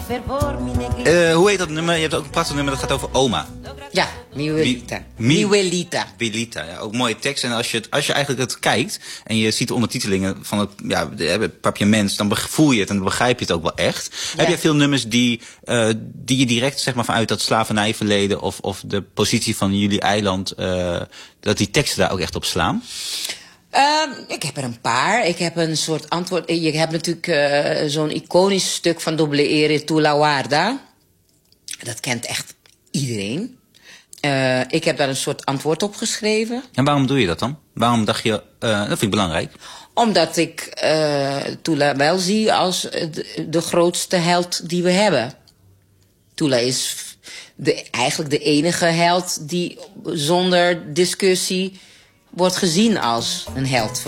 Hoe heet dat nummer? Je hebt ook een prachtig nummer dat gaat over oma. Ja, Miuelita. Belita, ja, ook mooie tekst. En als je eigenlijk het kijkt en je ziet de ondertitelingen van het papiaments, dan voel je het en dan begrijp je het ook wel echt. Ja. Heb jij veel nummers die je direct, zeg maar, vanuit dat slavernijverleden of de positie van jullie eiland, dat die teksten daar ook echt op slaan? Ik heb er een paar. Ik heb een soort antwoord. Je hebt natuurlijk zo'n iconisch stuk van Doble Ere Tu La Guarda. Dat kent echt iedereen. Ik heb daar een soort antwoord op geschreven. En waarom doe je dat dan? Waarom dacht je, dat vind ik belangrijk. Omdat ik Tula wel zie als de grootste held die we hebben. Tula is eigenlijk de enige held die zonder discussie wordt gezien als een held.